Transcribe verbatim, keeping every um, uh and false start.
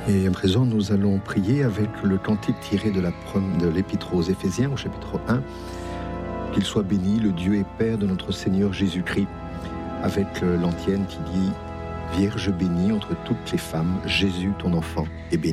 Et à présent, nous allons prier avec le cantique tiré de, la, de l'Épître aux Éphésiens, au chapitre un. Qu'il soit béni, le Dieu et Père de notre Seigneur Jésus-Christ, avec l'antienne qui dit « Vierge bénie entre toutes les femmes, Jésus, ton enfant, est béni ».